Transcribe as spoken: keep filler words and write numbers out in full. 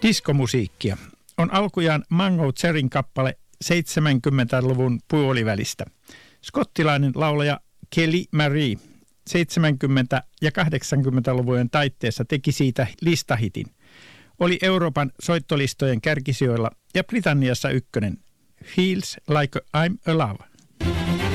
Diskomusiikkia on alkujaan Mango Cherin kappale seitsemänkymmentäluvun puolivälistä. Skottilainen laulaja Kelly Marie seitsemänkymmentä- ja kahdeksankymmentäluvujen taitteessa teki siitä listahitin. Oli Euroopan soittolistojen kärkisijoilla ja Britanniassa ykkönen. Feels like I'm alive.